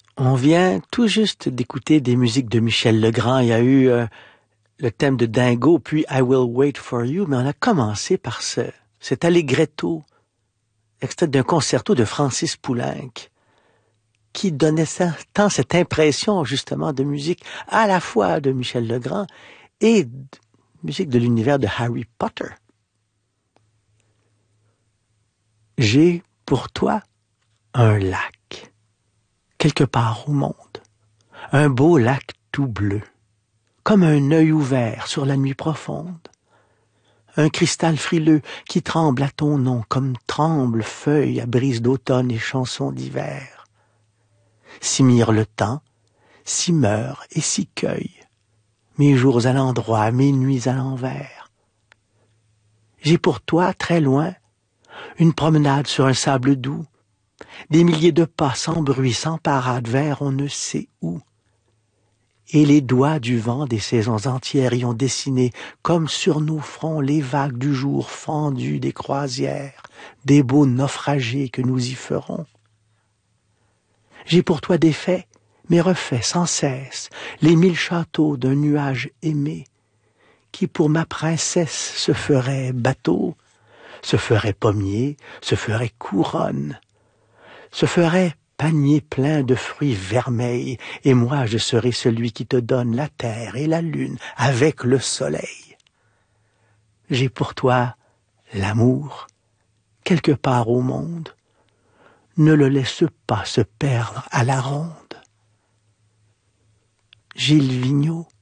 On vient tout juste d'écouter des musiques de Michel Legrand. Il y a eu le thème de Dingo, puis I Will Wait for You, mais on a commencé par cet allegretto, extrait d'un concerto de Francis Poulenc, qui donnait tant cette impression justement de musique à la fois de Michel Legrand et de musique de l'univers de Harry Potter. J'ai pour toi un lac, quelque part au monde, un beau lac tout bleu, comme un œil ouvert sur la nuit profonde, un cristal frileux qui tremble à ton nom comme tremble feuille à brise d'automne et chansons d'hiver. Si mire le temps, si meurt et si cueille, mes jours à l'endroit, mes nuits à l'envers. J'ai pour toi, très loin, une promenade sur un sable doux, des milliers de pas sans bruit, sans parade, vers on ne sait où. Et les doigts du vent des saisons entières y ont dessiné, comme sur nos fronts, les vagues du jour fendues des croisières, des beaux naufragés que nous y ferons. J'ai pour toi des faits, mais refaits sans cesse, les 1000 châteaux d'un nuage aimé, qui pour ma princesse se ferait bateau, se ferait pommier, se ferait couronne, se ferait panier plein de fruits vermeils, et moi je serai celui qui te donne la terre et la lune avec le soleil. J'ai pour toi l'amour, quelque part au monde. Ne le laisse pas se perdre à la ronde. Gilles Vigneault.